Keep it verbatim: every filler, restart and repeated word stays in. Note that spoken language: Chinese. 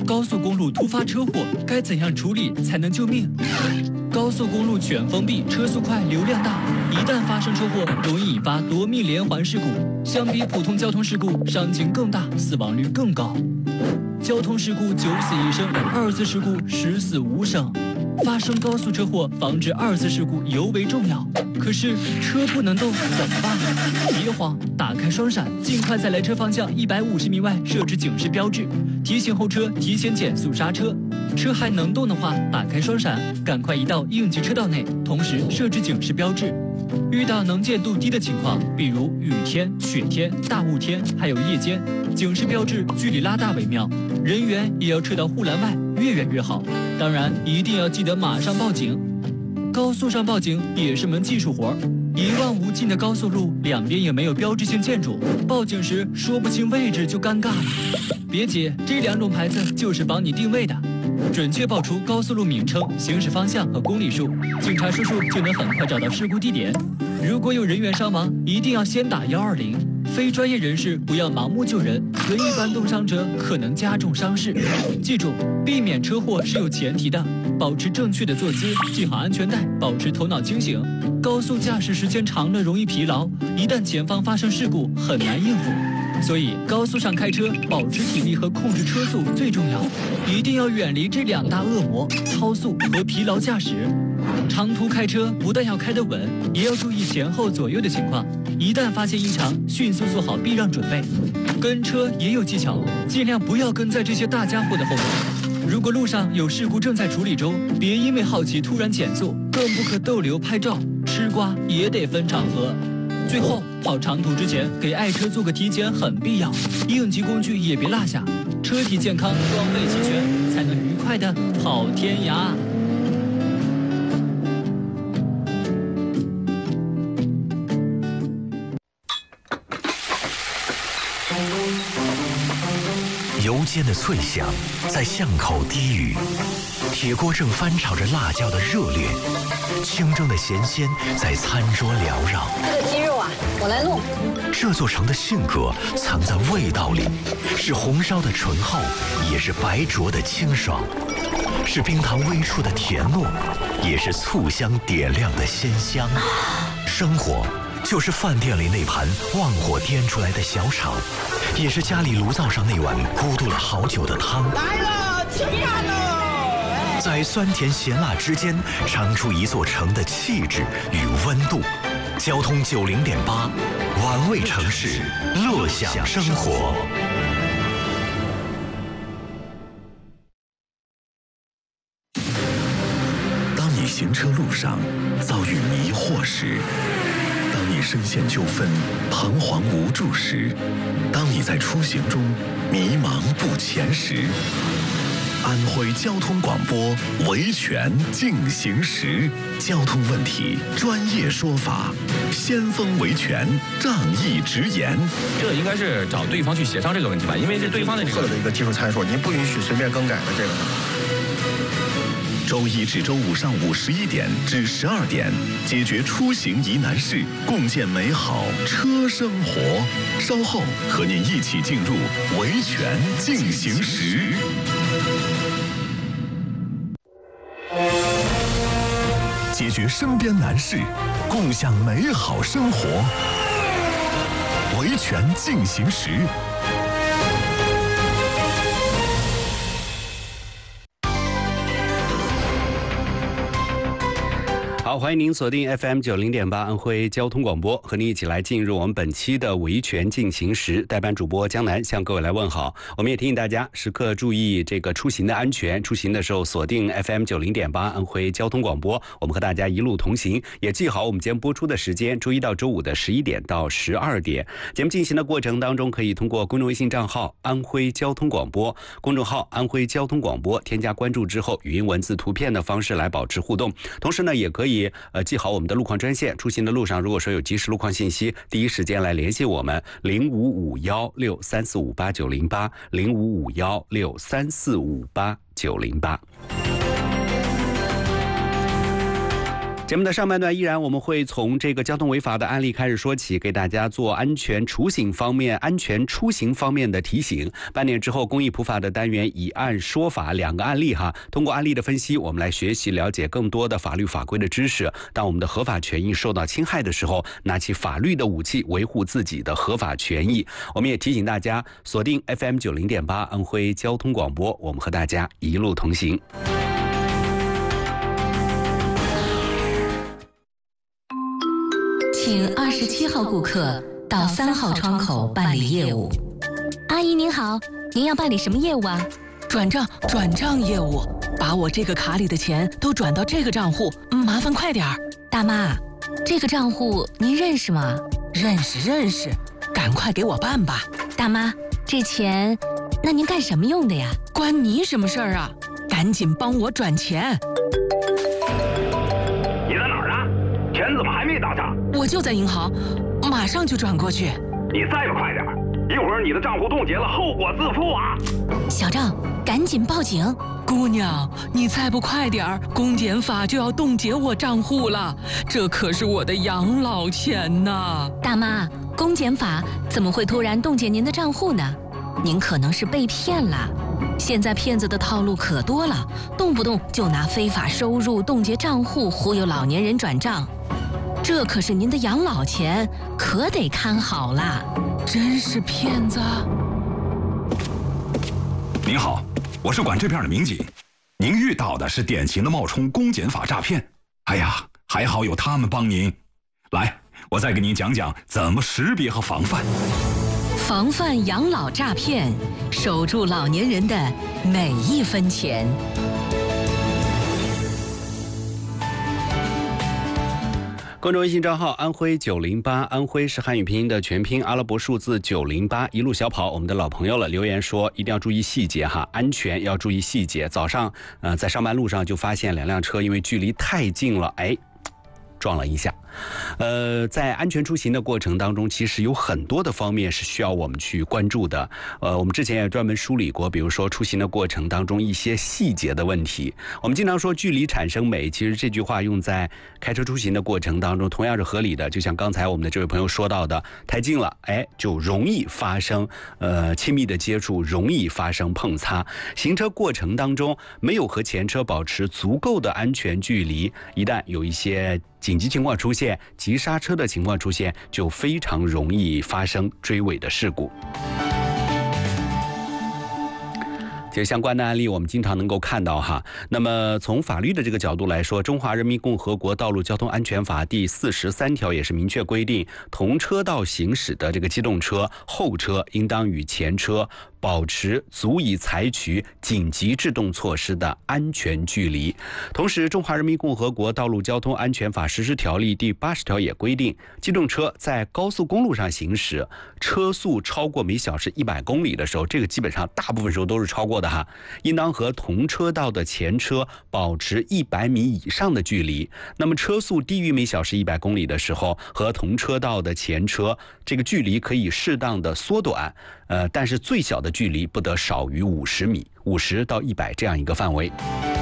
高速公路突发车祸该怎样处理才能救命？高速公路全封闭，车速快，流量大，一旦发生车祸，容易引发夺命连环事故。相比普通交通事故，伤情更大，死亡率更高。交通事故九死一生，二次事故十死无生。发生高速车祸，防止二次事故尤为重要。可是车不能动，怎么办？别慌，打开双闪，尽快在来车方向一百五十米外设置警示标志，提醒后车提前减速刹车。车还能动的话，打开双闪，赶快移到应急车道内，同时设置警示标志。遇到能见度低的情况，比如雨天、雪天、大雾天，还有夜间，警示标志距离拉大为妙，人员也要撤到护栏外，越远越好。当然，一定要记得马上报警。高速上报警也是门技术活，一望无尽的高速路，两边也没有标志性建筑，报警时说不清位置就尴尬了。别急，这两种牌子就是帮你定位的，准确报出高速路名称、行驶方向和公里数，警察叔叔就能很快找到事故地点。如果有人员伤亡，一定要先打一二零。非专业人士不要盲目救人，随意搬动伤者可能加重伤势。记住，避免车祸是有前提的，保持正确的坐姿，系好安全带，保持头脑清醒。高速驾驶时间长了容易疲劳，一旦前方发生事故很难应付。所以高速上开车，保持体力和控制车速最重要，一定要远离这两大恶魔：超速和疲劳驾驶。长途开车不但要开得稳，也要注意前后左右的情况。一旦发现异常，迅速做好避让准备。跟车也有技巧，尽量不要跟在这些大家伙的后面。如果路上有事故正在处理中，别因为好奇突然减速，更不可逗留拍照。吃瓜也得分场合。最后，跑长途之前给爱车做个体检很必要，应急工具也别落下，车体健康，装备齐全，才能愉快的跑天涯。 油煎的脆响在巷口低语，铁锅正翻炒着辣椒的热烈，清蒸的咸鲜在餐桌缭绕。 这个鸡肉啊，我来弄。 这座城的性格藏在味道里，是红烧的醇厚，也是白灼的清爽，是冰糖微出的甜糯，也是醋香点亮的鲜香。生活就是饭店里那盘旺火颠出来的小炒，也是家里炉灶上那碗咕嘟了好久的汤。 来了，吃饭了！ 在酸甜咸辣之间，尝出一座城的气质与温度。交通九零点八，玩味城市，乐享生活。当你行车路上遭遇迷惑时，当你深陷纠纷，彷徨无助时，当你在出行中迷茫不前时，安徽交通广播维权进行时，交通问题专业说法，先锋维权，仗义直言。 这应该是找对方去协商这个问题吧，因为这对方的这个的一个技术参数，您不允许随便更改的这个。 周一至周五上午十一点至十二点，解决出行疑难事，共建美好车生活。稍后和您一起进入维权进行时。解决身边难事，共享美好生活。维权进行时。 好，欢迎您锁定 F M 九零点八安徽交通广播，和您一起来进入我们本期的维权进行时。代班主播江南向各位来问好。我们也提醒大家时刻注意这个出行的安全，出行的时候锁定 F M 九零点八安徽交通广播，我们和大家一路同行。也记好我们今天播出的时间，周一到周五的十一点到十二点。节目进行的过程当中，可以通过公众微信账号安徽交通广播，公众号安徽交通广播添加关注之后，语音文字图片的方式来保持互动。同时呢，也可以呃，记好我们的路况专线，出行的路上如果说有及时路况信息，第一时间来联系我们零五五幺六三四五八九零八零五五幺六三四五八九零八。 节目的上半段依然我们会从这个交通违法的案例开始说起，给大家做安全出行方面、安全出行方面的提醒。半点之后，公益普法的单元以案说法，两个案例哈，通过案例的分析，我们来学习了解更多的法律法规的知识。当我们的合法权益受到侵害的时候，拿起法律的武器，维护自己的合法权益。我们也提醒大家锁定 F M 九零点八安徽交通广播，我们和大家一路同行。 请二十七号顾客到三号窗口办理业务。 阿姨您好，您要办理什么业务啊？ 转账，转账业务，把我这个卡里的钱都转到这个账户，麻烦快点儿。 大妈，这个账户您认识吗？ 认识认识，赶快给我办吧。 大妈，这钱，那您干什么用的呀？ 关你什么事儿啊？赶紧帮我转钱。 你在哪儿呢？钱怎么还没打上？ 我就在银行，马上就转过去。 你再不快点，一会儿你的账户冻结了，后果自负啊！ 小赵，赶紧报警！ 姑娘，你再不快点儿，公检法就要冻结我账户了，这可是我的养老钱呐！ 大妈，公检法怎么会突然冻结您的账户呢？您可能是被骗了。现在骗子的套路可多了，动不动就拿非法收入冻结账户忽悠老年人转账。这可是您的养老钱，可得看好了。 真是骗子！ 您好，我是管这片的民警，您遇到的是典型的冒充公检法诈骗。哎呀，还好有他们帮您。来，我再给您讲讲怎么识别和防范。 防范养老诈骗，守住老年人的每一分钱。 公众微信账号安徽九零八，安徽是汉语拼音的全拼，阿拉伯数字九零八，一路小跑，我们的老朋友了，留言说一定要注意细节哈，安全要注意细节。早上呃在上班路上就发现两辆车因为距离太近了，哎，撞了一下。呃，在安全出行的过程当中，其实有很多的方面是需要我们去关注的。呃，我们之前也专门梳理过，比如说出行的过程当中一些细节的问题。我们经常说距离产生美，其实这句话用在开车出行的过程当中同样是合理的。就像刚才我们的这位朋友说到的，太近了，哎，就容易发生呃亲密的接触，容易发生碰擦。行车过程当中没有和前车保持足够的安全距离，一旦有一些紧急情况出现，急刹车的情况出现，就非常容易发生追尾的事故。其实相关的案例我们经常能够看到哈。那么从法律的这个角度来说，中华人民共和国道路交通安全法第四十三条也是明确规定，同车道行驶的这个机动车后车应当与前车保持足以采取紧急制动措施的安全距离。同时，中华人民共和国道路交通安全法实施条例第八十条也规定，机动车在高速公路上行驶，车速超过每小时一百公里的时候，这个基本上大部分时候都是超过的哈，应当和同车道的前车保持一百米以上的距离。那么车速低于每小时一百公里的时候，和同车道的前车这个距离可以适当的缩短，呃，但是最小的距离不得少于五十米，五十到一百这样一个范围。